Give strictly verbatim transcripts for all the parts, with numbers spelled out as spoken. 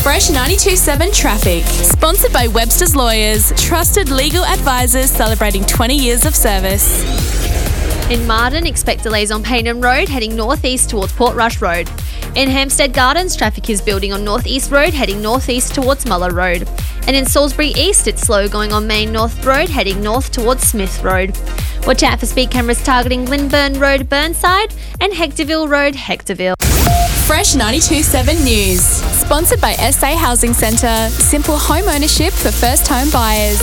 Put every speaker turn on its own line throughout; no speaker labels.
Fresh ninety-two point seven Traffic. Sponsored by Webster's Lawyers, trusted legal advisors celebrating twenty years of service.
In Marden, expect delays on Paynham Road heading northeast towards Portrush Road. In Hampstead Gardens, traffic is building on North East Road heading northeast towards Muller Road. And in Salisbury East, it's slow going on Main North Road heading north towards Smith Road. Watch out for speed cameras targeting Lynburn Road, Burnside, and Hectorville Road, Hectorville.
Fresh ninety-two point seven News. Sponsored by S A Housing Centre. Simple home ownership for first home buyers.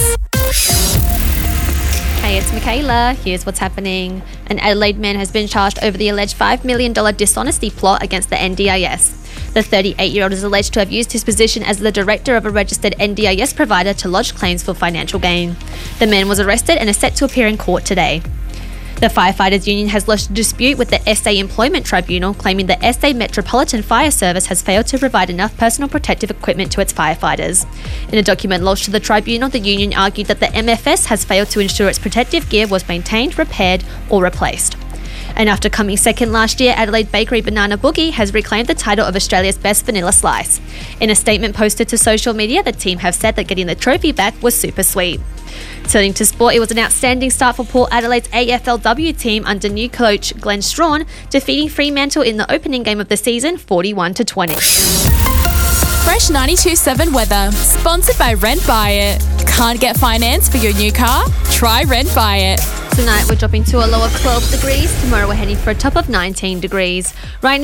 Hey, it's Michaela. Here's what's happening. An Adelaide man has been charged over the alleged five million dollars dishonesty plot against the N D I S. The thirty-eight-year-old is alleged to have used his position as the director of a registered N D I S provider to lodge claims for financial gain. The man was arrested and is set to appear in court today. The Firefighters Union has lodged a dispute with the S A Employment Tribunal, claiming the S A Metropolitan Fire Service has failed to provide enough personal protective equipment to its firefighters. In a document lodged to the tribunal, the union argued that the M F S has failed to ensure its protective gear was maintained, repaired, or replaced. And after coming second last year, Adelaide Bakery Banana Boogie has reclaimed the title of Australia's best vanilla slice. In a statement posted to social media, the team have said that getting the trophy back was super sweet. Turning to sport, it was an outstanding start for Port Adelaide's A F L W team under new coach Glenn Strawn, defeating Fremantle in the opening game of the season forty-one to twenty.
Fresh ninety-two point seven Weather. Sponsored by Rent Buy It. Can't get finance for your new car? Try Rent Buy It.
Tonight we're dropping to a low of twelve degrees. Tomorrow we're heading for a top of nineteen degrees. Right now,